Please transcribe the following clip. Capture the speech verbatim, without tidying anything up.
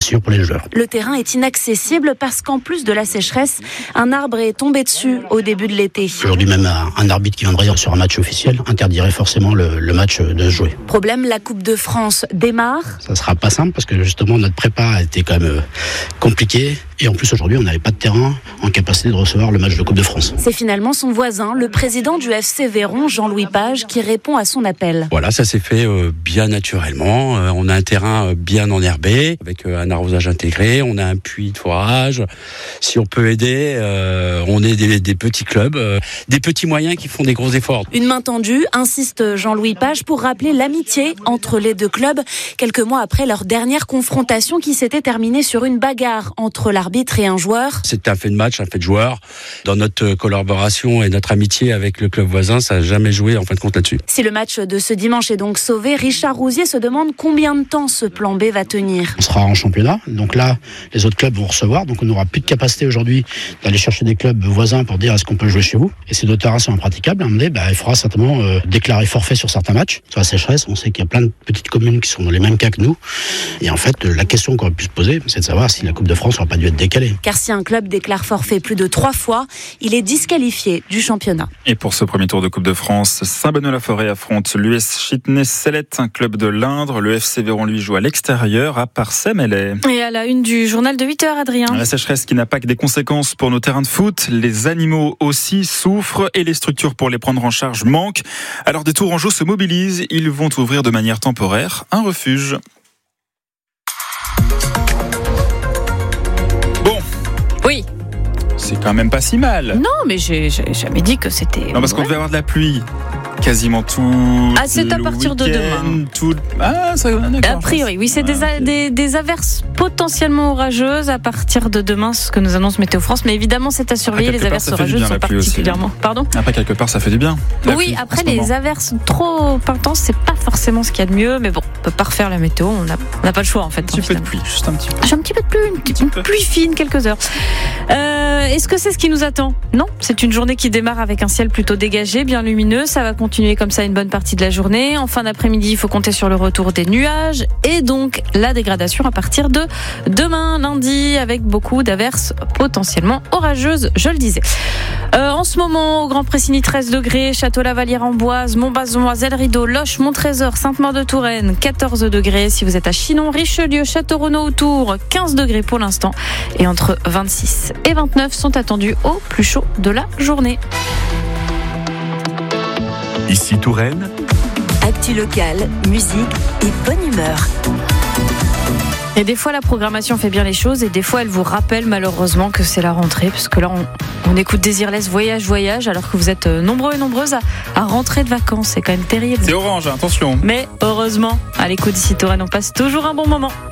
sûr pour les joueurs. Le terrain est inaccessible parce qu'en plus de la sécheresse, un arbre est tombé dessus au début de l'été. Aujourd'hui même, un, un arbitre qui viendrait sur un match officiel interdirait forcément le, le match de se jouer. Problème, la Coupe de France démarre. Ça sera pas simple parce que justement notre prépa a été quand même compliquée. Et en plus aujourd'hui, on n'avait pas de terrain en capacité de recevoir le match de Coupe de France. C'est finalement son voisin, le président du F C Véron, Jean-Louis Page, qui répond à son appel. Voilà, ça s'est fait euh, bien naturellement. Euh, on a un terrain euh, bien enherbé, avec euh, un arrosage intégré. On a un puits de forage. Si on peut aider, euh, on est des, des petits clubs, euh, des petits moyens qui font des gros efforts. Une main tendue, insiste Jean-Louis Page, pour rappeler l'amitié entre les deux clubs, quelques mois après leur dernière confrontation qui s'était terminée sur une bagarre entre l'arbitre et un joueur. C'est un fait de match, un fait de joueur. Dans notre collaboration et notre amitié avec le club voisin, ça n'a jamais joué en fin de compte là-dessus. Si le match de ce dimanche est donc sauvé, Richard Rousier se demande combien de temps ce plan B va tenir. On sera en championnat, donc là, les autres clubs vont recevoir, donc on n'aura plus de capacité aujourd'hui d'aller chercher des clubs voisins pour dire est-ce qu'on peut jouer chez vous. Et ces deux terrains sont impraticables. À un moment donné, bah, il faudra certainement euh, déclarer forfait sur certains matchs. Sur la sécheresse, on sait qu'il y a plein de petites communes qui sont dans les mêmes cas que nous. Et en fait, la question qu'on aurait pu se poser, c'est de savoir si la Coupe de France n'aurait pas dû être décalée. Car si un club déclare forfait plus de trois fois, il est disqualifié du championnat. Et pour ce premier tour de Coupe de France, Saint-Benoît-la-Forêt affronte l'U S Chitney-Sellette, un club de l'Indre. Le F C Véron lui joue à l'extérieur, à Parçay-Mellay. Et à la une du journal de huit heures, Adrien. La sécheresse qui n'a pas que des conséquences pour nos terrains de foot, les animaux aussi souffrent et les structures pour les prendre en charge manquent. Alors des Tourangeaux se mobilisent, ils vont ouvrir de manière temporaire un refuge. Bon. Oui. C'est quand même pas si mal. Non, mais j'ai, j'ai jamais dit que c'était... Non, parce qu'on devait avoir de la pluie. Quasiment tout. Ah, c'est à partir de demain. Tout... Ah, ça, d'accord. A priori, oui, c'est ah, des, a, des, des averses potentiellement orageuses à partir de demain, ce que nous annonce Météo France. Mais évidemment, c'est à surveiller. Les averses part, orageuses bien, sont particulièrement. Aussi. Pardon ? Après, quelque part, ça fait du bien. Oui, pluie, après, les moment. averses trop intenses, c'est pas forcément ce qu'il y a de mieux. Mais bon, on peut pas refaire la météo. On n'a on a pas le choix, en fait. Un petit peu de pluie, juste un petit peu. J'ai un petit peu de pluie, une, petite, une pluie fine, quelques heures. Euh, est-ce que c'est ce qui nous attend ? Non, c'est une journée qui démarre avec un ciel plutôt dégagé, bien lumineux. Ça va continuer comme ça une bonne partie de la journée. En fin d'après-midi, il faut compter sur le retour des nuages et donc la dégradation à partir de demain, lundi, avec beaucoup d'averses potentiellement orageuses, je le disais. Euh, en ce moment, au Grand Pressigny, treize degrés, Château-Lavalière-Amboise, Montbazon, Azel-Rideau, Loches, Montrésor, Sainte-Maure-de-Touraine, quatorze degrés. Si vous êtes à Chinon, Richelieu, Château-Renaud autour, quinze degrés pour l'instant. Et entre vingt-six et vingt-neuf sont attendus au plus chaud de la journée. Ici Touraine. Actu locale, musique et bonne humeur. Et des fois, la programmation fait bien les choses et des fois, elle vous rappelle malheureusement que c'est la rentrée. Parce que là, on, on écoute Désirless Voyage, Voyage, alors que vous êtes nombreux et nombreuses à, à rentrer de vacances. C'est quand même terrible. C'est orange, attention. Mais heureusement, à l'écoute d'Ici Touraine, on passe toujours un bon moment.